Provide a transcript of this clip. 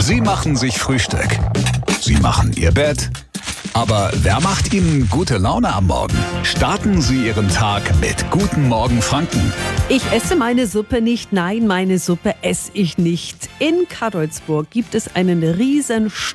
Sie machen sich Frühstück. Sie machen Ihr Bett. Aber wer macht Ihnen gute Laune am Morgen? Starten Sie Ihren Tag mit Guten Morgen Franken. Ich esse meine Suppe nicht. Nein, meine Suppe esse ich nicht. In Karolsburg gibt es einen riesen